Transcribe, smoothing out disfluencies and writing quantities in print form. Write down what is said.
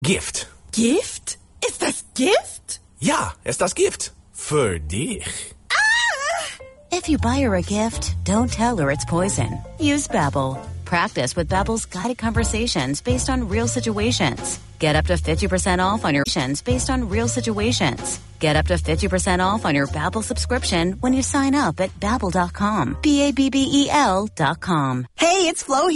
Gift. Gift? Ist das Gift? Ja, ist das Gift. Für dich. If you buy her a gift, don't tell her it's poison. Use Babbel. Practice with Babbel's guided conversations based on real situations. Get up to 50% off on your based on real situations. Get up to 50% off on your Babbel subscription when you sign up at Babbel.com. BABBEL.com. Hey, it's Flo